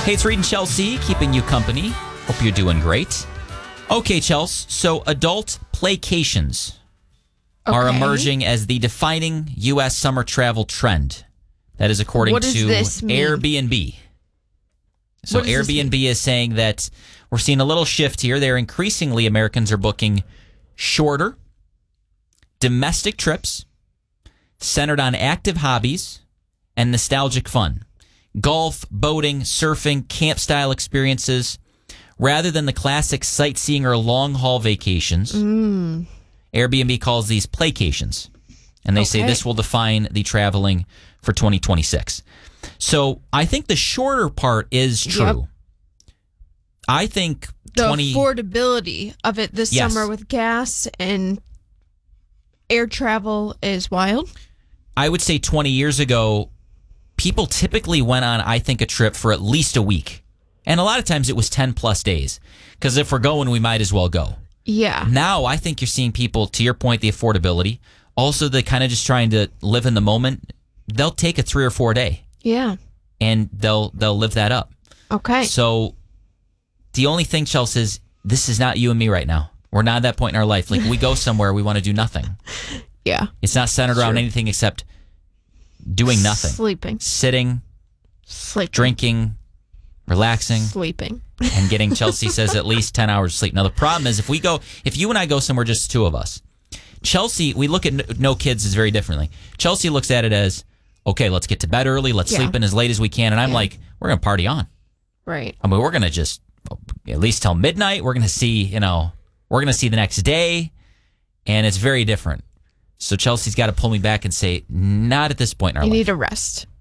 Hey, it's Reed and Chelsea, keeping you company. Hope you're doing great. Okay, Chelsea, so adult playcations are emerging as the defining U.S. summer travel trend. That is according to Airbnb. So Airbnb is saying that we're seeing a little shift here. They're increasingly, Americans are booking shorter domestic trips centered on active hobbies and nostalgic fun. Golf, boating, surfing, camp-style experiences, rather than the classic sightseeing or long-haul vacations. Airbnb calls these playcations, and they say this will define the traveling for 2026. So I think the shorter part is true. Yep. I think the affordability of it this summer with gas and air travel is wild. I would say 20 years ago, people typically went on, I think, a trip for at least a week. And a lot of times it was 10 plus days. Because if we're going, we might as well go. Yeah. Now I think you're seeing people, to your point, the affordability. Also, the kind of just trying to live in the moment. They'll take a 3 or 4 day. Yeah. And they'll live that up. Okay. So the only thing, Chelsea, is this is not you and me right now. We're not at that point in our life. Like, we go somewhere, we want to do nothing. Yeah. It's not centered around anything except doing nothing. Sleeping. Sitting. Drinking. Relaxing. Sleeping. And getting, Chelsea says, at least 10 hours of sleep. Now, the problem is if you and I go somewhere, just two of us, Chelsea, we look at no kids as very differently. Chelsea looks at it as, okay, let's get to bed early. Let's sleep in as late as we can. And I'm like, we're going to party on. Right. I mean, we're going to just at least till midnight. We're going to see, we're going to see the next day. And it's very different. So Chelsea's got to pull me back and say, not at this point in our life. You need a rest.